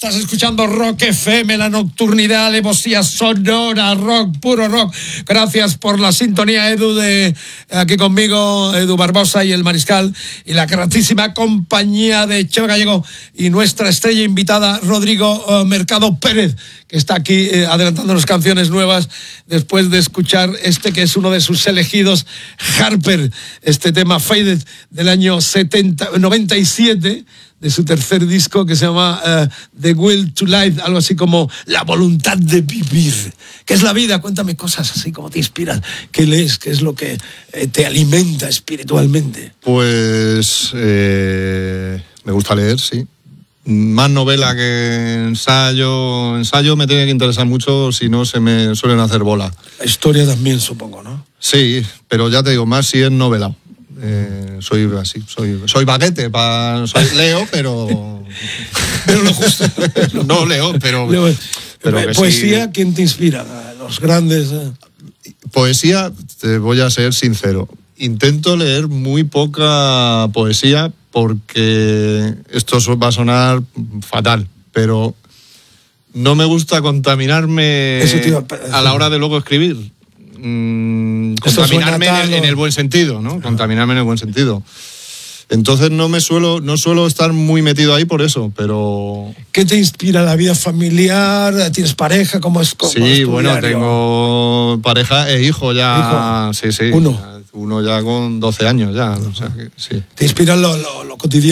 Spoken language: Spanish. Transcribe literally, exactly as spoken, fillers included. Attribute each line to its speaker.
Speaker 1: Estás escuchando Rock F M, la nocturnidad, alevosía sonora, rock, puro rock. Gracias por la sintonía, Edu, de aquí conmigo, Edu Barbosa y el Mariscal, y la gratísima compañía de Cheo Gallego y nuestra estrella invitada, Rodrigo uh, Mercado Pérez, que está aquí eh, adelantándonos canciones nuevas después de escuchar este que es uno de sus elegidos, Harper, este tema Faded del año setenta, noventa y siete, de su tercer disco, que se llama uh, The Will to Live, algo así como La voluntad de vivir. ¿Qué es la vida? Cuéntame cosas así, cómo te inspiras, qué lees, qué es lo que eh, te alimenta espiritualmente.
Speaker 2: Pues eh, me gusta leer, sí. Más novela que ensayo. Ensayo me tiene que interesar mucho, si no se me suelen hacer bola.
Speaker 1: La historia también, supongo, ¿no?
Speaker 2: Sí, pero ya te digo, más si es novela. Eh, soy así, soy, soy baguete, pa, soy Leo, pero...
Speaker 1: pero lo justo.
Speaker 2: No leo, pero...
Speaker 1: Leo,
Speaker 2: pero que
Speaker 1: poesía,
Speaker 2: sí.
Speaker 1: ¿Quién te inspira? Los grandes... Eh.
Speaker 2: Poesía, te voy a ser sincero, intento leer muy poca poesía porque esto va a sonar fatal, pero no me gusta contaminarme a, a la hora de luego escribir. Mm, contaminarme en el, en el buen sentido, ¿no? Contaminarme en el buen sentido. Entonces no me suelo, no suelo estar muy metido ahí por eso, pero...
Speaker 1: ¿Qué te inspira? ¿La vida familiar? ¿Tienes pareja? ¿Cómo es? Cómo
Speaker 2: sí,
Speaker 1: es
Speaker 2: bueno,
Speaker 1: diario?
Speaker 2: Tengo pareja e hijo ya.
Speaker 1: ¿Hijo?
Speaker 2: Sí, sí.
Speaker 1: Uno.
Speaker 2: Uno ya con doce años ya. O sea que, sí.
Speaker 1: ¿Te inspira lo, lo, lo cotidiano?